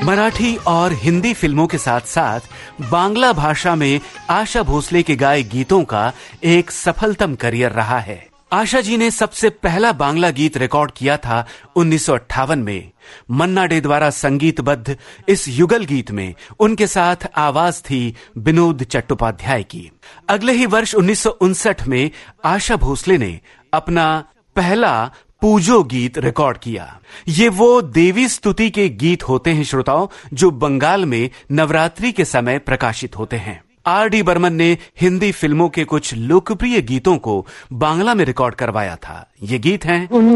मराठी और हिंदी फिल्मों के साथ साथ बांग्ला भाषा में आशा भोसले के गाए गीतों का एक सफलतम करियर रहा है। आशा जी ने सबसे पहला बांग्ला गीत रिकॉर्ड किया था 1958 में। मन्ना डे द्वारा संगीतबद्ध इस युगल गीत में उनके साथ आवाज थी विनोद चट्टोपाध्याय की। अगले ही वर्ष 1959 में आशा भोसले ने अपना पहला पूजो गीत रिकॉर्ड किया। ये वो देवी स्तुति के गीत होते हैं श्रोताओं, जो बंगाल में नवरात्रि के समय प्रकाशित होते हैं। आर.डी. बर्मन ने हिंदी फिल्मों के कुछ लोकप्रिय गीतों को बांग्ला में रिकॉर्ड करवाया था। ये गीत हैं